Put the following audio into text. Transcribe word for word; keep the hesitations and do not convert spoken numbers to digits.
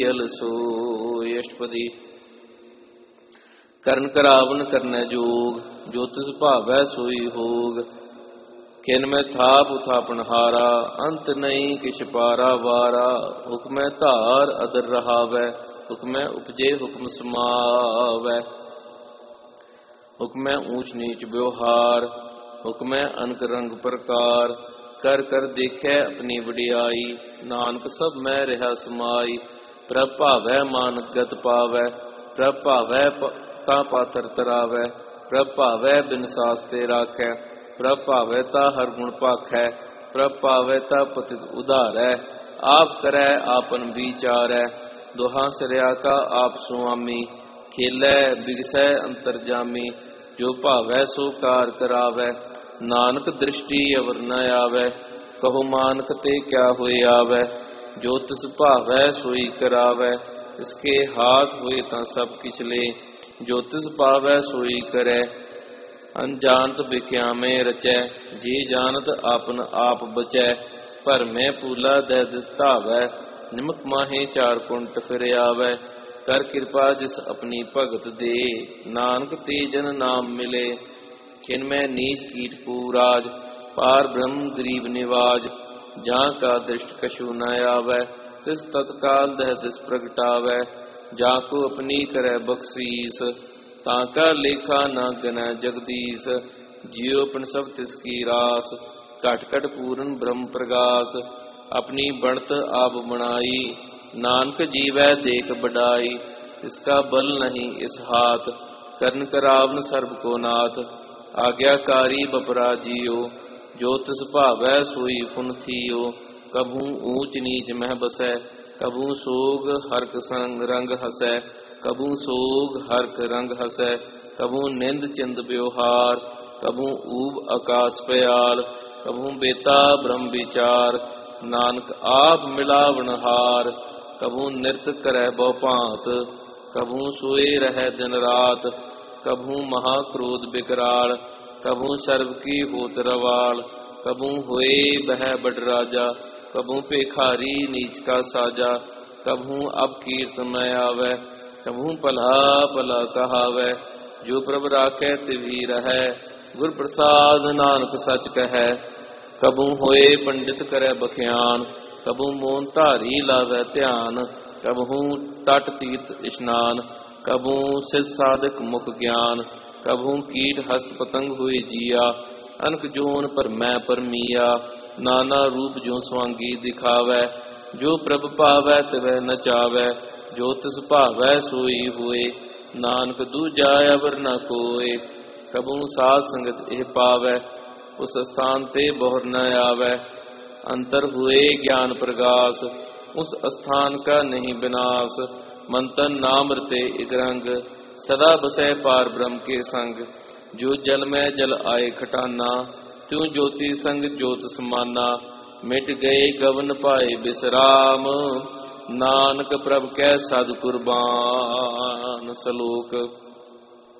ਅਲ ਸੋਇ। ਅਸ਼ਟਪਦੀ। ਕਰਨ ਕਰਾਵਨ ਕਰਨੈ ਜੋਗ, ਜੋ ਤਿਸ ਭਾਵੈ ਸੋਈ ਹੋਗ। ਕਿਨ ਮੈਂ ਥਾਪ ਉਥਾਪਨ ਹਾਰਾ, ਅੰਤ ਨਹੀਂ ਕਿਛ ਪਾਰਾ ਵਾਰਾ। ਹੁਕਮੈ ਧਾਰ ਅਦਰ ਰਹਾਵੈ, ਹੁਕਮੈ ਉਪਜੇ ਹੁਕਮ ਸਮਾਵੈ। ਹੁਕਮੈ ਊਚ ਨੀਚ ਵਿਵਹਾਰ, ਹੁਕਮੈ ਅਨਕ ਰੰਗ ਪ੍ਰਕਾਰ। ਕਰ ਕਰ ਦੇਖੈ ਆਪਣੀ ਵਡਿਆਈ, ਨਾਨਕ ਸਭ ਮੈਂ ਰਿਹਾ ਸਮਾਈ। ਪ੍ਰਭ ਭਾਵੈ ਮਾਨਕ ਗਤ ਪਾਵੈ, ਪ੍ਰਭ ਭਾਵੈ ਤਾ ਪਾਤਰ ਤਰਾਵੈ। ਪ੍ਰਭ ਭਾਵੈ ਬਿਨ ਸਾਸ ਤੇ ਰਾਖੈ, ਪ੍ਰਭ ਭਾਵੈ ਤਾ ਹਰ ਗੁਣ ਭਾਖੈ। ਪ੍ਰਭ ਭਾਵੈ ਤਾ ਪਤਿਤ ਉਧਾਰੈ, ਆਪ ਕਰੈ ਆਪਨ ਵਿਚਾਰੈ। ਦੋਹਾਂ ਸਿਰਿਆ ਕਾ ਆਪ ਸੁਆਮੀ, ਖੇਲੈ ਬਿਗਸੈ ਅੰਤਰਜਾਮੀ। ਜੋ ਭਾਵੈ ਸੋ ਕਾਰ ਕਰਾਵੈ, ਨਾਨਕ ਦ੍ਰਿਸ਼ਟੀ ਅਵਰ ਨ ਆਵੈ। ਕਹੋ ਮਾਨਕ ਤੇ ਕਿਆ ਹੋਏ ਆਵੈ, ਜੋ ਤਿਸ ਭਾਵੈ ਸੋਈ ਕਰਾਵੈ। ਇਸਕੇ ਹਾਥ ਹੋਏ ਤਾਂ ਸਭ ਕਿਛ ਲੇ, ਜੋ ਤਿਸ ਪਾਵੈ ਸੋਈ ਕਰੈ। ਅਨਜਾਨਤ ਬਿਖਿਆਵੇਂ ਰਚੈ, ਜੀ ਜਾਨਤ ਆਪਨ ਆਪ ਬਚੈ। ਭਰਮੈ ਪੂਲਾ ਦਹਿ ਦਿਸ ਧਾਵੈ, ਨਿਮਕ ਮਾਹੇ ਚਾਰ ਕੁੰਟ ਫਿਰ ਆਵੈ। ਕਰ ਕਿਰਪਾ ਜਿਸ ਆਪਣੀ ਭਗਤ ਦੇ, ਨਾਨਕ ਤੇ ਜਨ ਨਾਮ ਮਿਲੇ। ਖਿਨ ਮੈਂ ਨੀਚ ਕੀਟ ਪੂਰਾਜ, ਪਾਰ ਬ੍ਰਹਮ ਗਰੀਬ ਨਿਵਾਜ। ਜਾਂ ਕਾ ਦ੍ਰਿਸ਼ਟ ਕਛੂ ਨ ਆਵੈ, ਤਿਸ ਤਤਕਾਲ ਦਹਿ ਦਿਸ ਪ੍ਰਗਟਾਵੈ। ਜਾਂ ਕੋ ਆਪਣੀ ਕਰੈ ਬਖਸ਼ੀਸ, ਤਾਂ ਕਾ ਲੇਖਾ ਨ ਗਨੈ ਜਗਦੀਸ। ਜਿਉ ਪਨ ਸਭ ਤਿਸ ਕੀ ਰਾਸ, ਘਟ ਘਟ ਪੂਰਨ ਬ੍ਰਹਮ ਪ੍ਰਗਾਸ। ਆਪਣੀ ਬਣਤ ਆਪ ਬਣਾਈ, ਨਾਨਕ ਜੀਵੈ ਦੇਖ ਬਡਾਈ। ਇਸਕਾ ਬਲ ਨਹੀਂ ਇਸ ਹਾਥ, ਕਰਨ ਕਰਾਵਨ ਸਰਬ ਕੋ ਨਾਥ। ਆਗਿਆਕਾਰੀ ਬਪਰਾ ਜੀਓ, ਜੋ ਤਿਸ ਭਾਵੈ ਸੋਈ ਪੁਨ ਥੀਓ। ਕਭੂ ਊਚ ਨੀਚ ਮਹਿ ਬਸੈ, ਕਭੂ ਸੋਗ ਹਰਕ ਸੰਗ ਰੰਗ ਹਸੈ। ਕਭੂ ਸੋਗ ਹਰਕ ਰੰਗ ਹਸੈ, ਕਭੂ ਨਿੰਦ ਚਿੰਦ ਵਿਵਹਾਰ। ਕਭੂ ਊਬ ਆਕਾਸ ਪਿਆਲ, ਕਭੂ ਬੇਤਾ ਬ੍ਰਹਮ ਵਿਚਾਰ। ਨਾਨਕ ਆਪ ਮਿਲਾਵਣ ਹਾਰ, ਕਭੂ ਨਿਰਤ ਕਰੈ ਬਹੁ ਭਾਂਤ। ਕਭੂ ਸੋਏ ਰਹਿ ਦਿਨ ਰਾਤ, ਕਭੂ ਮਹਾ ਕ੍ਰੋਧ ਬਿਕਰਾਲ। ਕਭੂ ਸਰਬ ਕੀ ਹੋਤ ਰਵਾਲ, ਕਭੂ ਹੋਏ ਬਹਿ ਬਡ ਰਾਜਾ। ਕਭੂ ਭੇਖਾਰੀ ਨੀਚ ਕਾ ਸਾਜਾ, ਕਭੂ ਅਬ ਕੀਰਤ ਮੈਂ ਆਵੈ। ਕਭੂ ਭਲਾ ਭਲਾ ਕਹਾਵੈ, ਜੋ ਪ੍ਰਭ ਰਾਖੈ ਤਿਵਹੀ ਰਹੈ। ਗੁਰ ਪ੍ਰਸਾਦ ਨਾਨਕ ਸਚ ਕਹੈ, ਕਭੂ ਹੋਏ ਪੰਡਿਤ ਕਰੈ ਬਖਿਆਨ। ਕਭੂ ਮੋਨ ਧਾਰੀ ਲਾਵੈ ਧਿਆਨ, ਕਭੂ ਤਟ ਤੀਰਥ ਇਸ਼ਨਾਨ। ਕਭੂ ਸਿਧ ਸਾਧਕ ਮੁਖ ਗਿਆਨ, ਕਭੂ ਕੀਟ ਹਸਤ ਪਤੰਗ ਹੋਏ ਜੀਆ। ਅਨਕ ਜੋਨ ਭਰਮੈ ਭਰਮੀਆ, ਨਾਨਾ ਰੂਪ ਜੋ ਸਵਾਂਗੀ ਦਿਖਾਵੈ। ਜੋ ਪ੍ਰਭ ਭਾਵੈ ਤਿਵੈ ਨਚਾਵੈ, ਜੋ ਤਿਸ ਭਾਵੈ ਸੋਈ ਹੋਏ। ਨਾਨਕ ਦੂਜਾ ਅਵਰ ਨ ਕੋਇ, ਕਭੂ ਸਾਧ ਸੰਗਤ ਇਹ ਪਾਵੈ। ਉਸ ਅਸਥਾਨ ਤੇ ਬਹੁਰ ਨ ਆਵੈ, ਅੰਤਰ ਹੋਏ ਗਿਆਨ ਪ੍ਰਗਾਸ। ਉਸ ਅਸਥਾਨ ਕਾ ਨਹੀਂ ਬਿਨਾਸ਼, ਮੰਤਨ ਨਾਮ ਰਤੇ ਇਕ ਰੰਗ। ਸਦਾ ਬਸੈ ਪਾਰ ਬ੍ਰਹਮ ਕੇ ਸੰਗ, ਜੋ ਜਲ ਮੈਂ ਜਲ ਆਏ ਖਟਾਨਾ। ਤਿਉ ਜੋਤੀ ਸੰਗ ਜੋਤ ਸਮਾਨਾ, ਮਿਟ ਗਏ ਗਵਨ ਪਾਏ ਬਿਸਰਾਮ। ਨਾਨਕ ਪ੍ਰਭ ਕੈ ਸਦ ਕੁਰਬਾਨ। ਸਲੋਕ।